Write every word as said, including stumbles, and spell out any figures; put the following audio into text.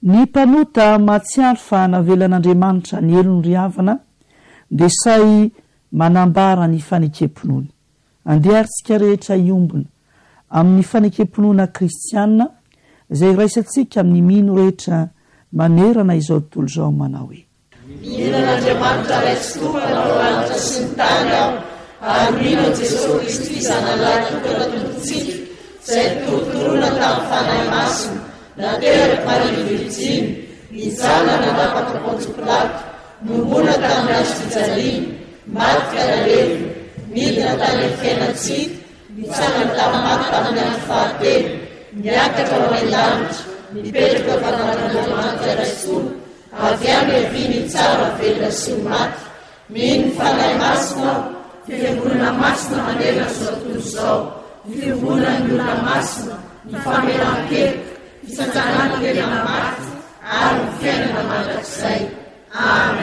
ny mpanota mahatsiaro fa navelan'Andriamanitra ny elony ry havana dia say manambara ny fanekemponony. Andeharintsika rehetra iombona amin'ny fanekemponona kristianina izay raisantsika amin'ny mino rehetra manerana izao tontolo izao manao hoe mino an'Andriamanitra raisy tompanao lanitra sy ny tany aho ary mino Jesosy Kristy zanalahy tokana tompontsika izay torotoroana tamin'ny fanahy masina nateraka Maria Virginy nijanona napaka Pôntsy Pilato nomona tamin'ny razy fijaliana maty kalalevo midina tany amin'ny fiainantsika nitsangana tamin'ny maty tamin'ny andro fahatelo niakatra ao an-danitra nipetraka fanan'Andriamanitra raisy tompo avy any eviny tsara velona sy maty mino ny fanahy masina ny fiangonana masina manerana izao tontolo izao ny fiangonana ny olona masina ny famelan-kelika fisanjanana tena maty ary ny fiainana mandrakizay. Amen.